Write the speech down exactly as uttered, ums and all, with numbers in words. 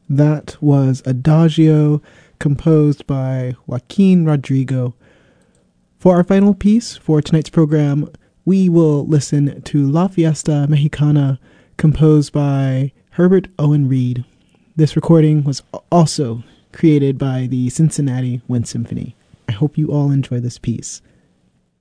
That was Adagio, composed by Joaquin Rodrigo. For our final piece for tonight's program, we will listen to La Fiesta Mexicana, composed by Herbert Owen Reed. This recording was also created by the Cincinnati Wind Symphony. I hope you all enjoy this piece.